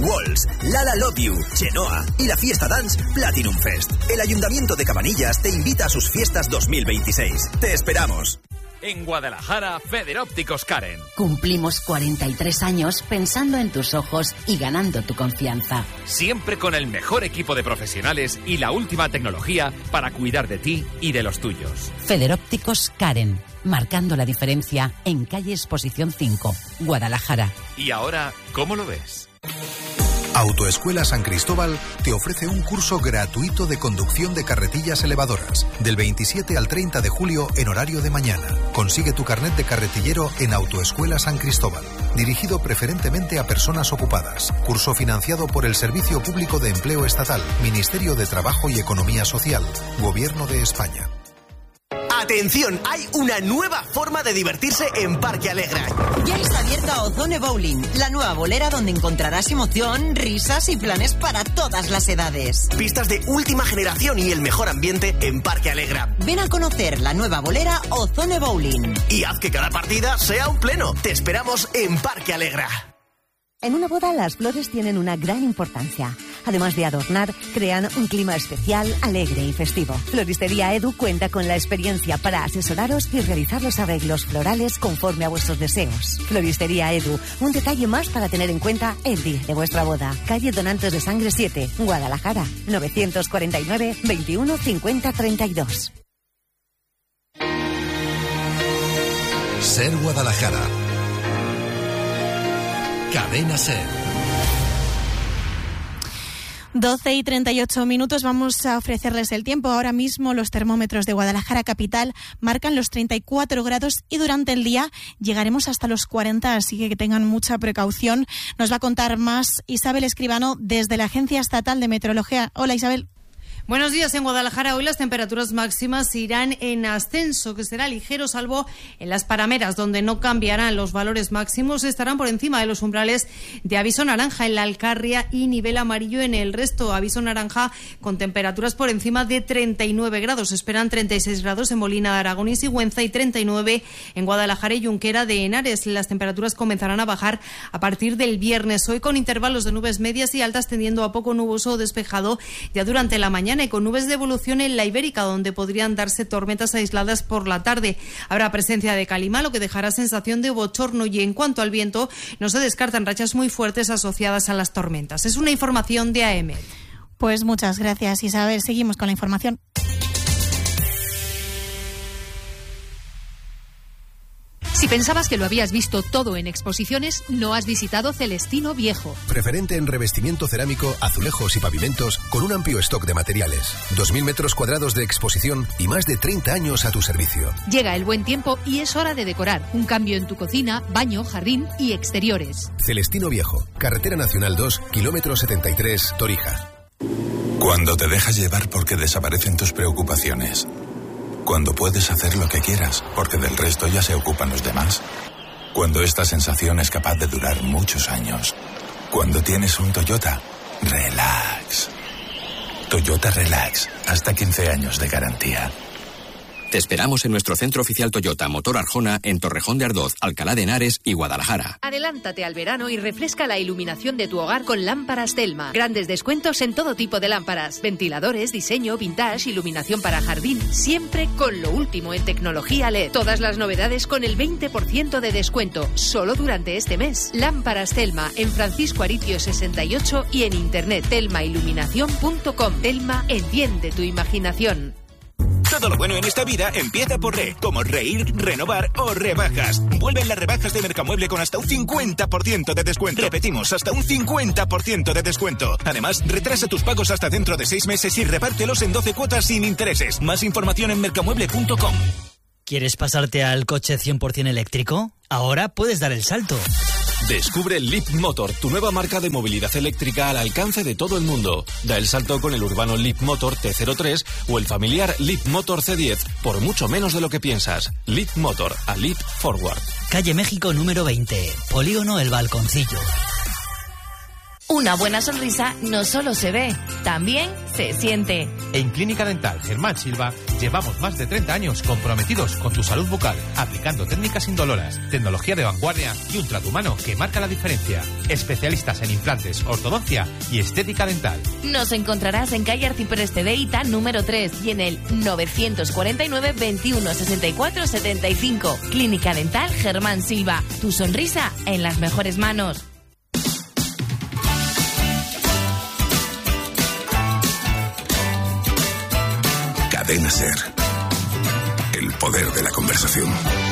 Walls, Lala Love You, Chenoa y la fiesta dance Platinum Fest. El Ayuntamiento de Cabanillas te invita a sus fiestas 2026. ¡Te esperamos! En Guadalajara, Federópticos Karen. Cumplimos 43 años pensando en tus ojos y ganando tu confianza. Siempre con el mejor equipo de profesionales y la última tecnología para cuidar de ti y de los tuyos. Federópticos Karen, marcando la diferencia en calle Exposición 5, Guadalajara. ¿Y ahora cómo lo ves? Autoescuela San Cristóbal te ofrece un curso gratuito de conducción de carretillas elevadoras del 27 al 30 de julio en horario de mañana. Consigue tu carnet de carretillero en Autoescuela San Cristóbal, dirigido preferentemente a personas ocupadas. Curso financiado por el Servicio Público de Empleo Estatal, Ministerio de Trabajo y Economía Social, Gobierno de España. ¡Atención! Hay una nueva forma de divertirse en Parque Alegra. Ya está abierta Ozone Bowling, la nueva bolera donde encontrarás emoción, risas y planes para todas las edades. Pistas de última generación y el mejor ambiente en Parque Alegra. Ven a conocer la nueva bolera Ozone Bowling. Y haz que cada partida sea un pleno. Te esperamos en Parque Alegra. En una boda las flores tienen una gran importancia. Además de adornar, crean un clima especial, alegre y festivo. Floristería Edu cuenta con la experiencia para asesoraros y realizar los arreglos florales conforme a vuestros deseos. Floristería Edu, un detalle más para tener en cuenta el día de vuestra boda. Calle Donantes de Sangre 7, Guadalajara, 949 21 50 32. Ser Guadalajara. Cadena Ser. 12:38, vamos a ofrecerles el tiempo. Ahora mismo los termómetros de Guadalajara capital marcan los 34 grados y durante el día llegaremos hasta los 40, así que tengan mucha precaución. Nos va a contar más Isabel Escribano desde la Agencia Estatal de Meteorología. Hola, Isabel. Buenos días. En Guadalajara hoy las temperaturas máximas irán en ascenso, que será ligero, salvo en las parameras, donde no cambiarán los valores máximos. Estarán por encima de los umbrales de aviso naranja en la Alcarria y nivel amarillo en el resto. Aviso naranja con temperaturas por encima de 39 grados. Esperan 36 grados en Molina de Aragón y Sigüenza y 39 en Guadalajara y Junquera de Henares. Las temperaturas comenzarán a bajar a partir del viernes. Hoy con intervalos de nubes medias y altas tendiendo a poco nuboso o despejado ya durante la mañana, y con nubes de evolución en la Ibérica, donde podrían darse tormentas aisladas por la tarde. Habrá presencia de calima, lo que dejará sensación de bochorno, y en cuanto al viento, no se descartan rachas muy fuertes asociadas a las tormentas. Es una información de AEMET. Pues muchas gracias, Isabel. Seguimos con la información. Si pensabas que lo habías visto todo en exposiciones, no has visitado Celestino Viejo. Preferente en revestimiento cerámico, azulejos y pavimentos, con un amplio stock de materiales. 2.000 metros cuadrados de exposición y más de 30 años a tu servicio. Llega el buen tiempo y es hora de decorar. Un cambio en tu cocina, baño, jardín y exteriores. Celestino Viejo, Carretera Nacional 2, kilómetro 73, Torija. Cuando te dejas llevar porque desaparecen tus preocupaciones. Cuando puedes hacer lo que quieras, porque del resto ya se ocupan los demás. Cuando esta sensación es capaz de durar muchos años. Cuando tienes un Toyota, relax. Toyota Relax, hasta 15 años de garantía. Te esperamos en nuestro centro oficial Toyota, Motor Arjona, en Torrejón de Ardoz, Alcalá de Henares y Guadalajara. Adelántate al verano y refresca la iluminación de tu hogar con lámparas Telma. Grandes descuentos en todo tipo de lámparas. Ventiladores, diseño, vintage, iluminación para jardín. Siempre con lo último en tecnología LED. Todas las novedades con el 20% de descuento. Solo durante este mes. Lámparas Telma en Francisco Aricio 68 y en internet telmailuminación.com. Telma, enciende tu imaginación. Todo lo bueno en esta vida empieza por RE, como reír, renovar o rebajas. Vuelven las rebajas de Mercamueble con hasta un 50% de descuento. Repetimos, hasta un 50% de descuento. Además, retrasa tus pagos hasta dentro de 6 meses y repártelos en 12 cuotas sin intereses. Más información en mercamueble.com. ¿Quieres pasarte al coche 100% eléctrico? Ahora puedes dar el salto. Descubre Leap Motor, tu nueva marca de movilidad eléctrica al alcance de todo el mundo. Da el salto con el urbano Leap Motor T03 o el familiar Leap Motor C10 por mucho menos de lo que piensas. Leap Motor, a Leap Forward. Calle México número 20, Polígono El Balconcillo. Una buena sonrisa no solo se ve, también se siente. En Clínica Dental Germán Silva llevamos más de 30 años comprometidos con tu salud bucal, aplicando técnicas indoloras, tecnología de vanguardia y un trato humano que marca la diferencia. Especialistas en implantes, ortodoncia y estética dental. Nos encontrarás en calle Arcipreste de Ita, número 3 y en el 949 21 64 75. Clínica Dental Germán Silva. Tu sonrisa en las mejores manos. Cadena SER. El poder de la conversación.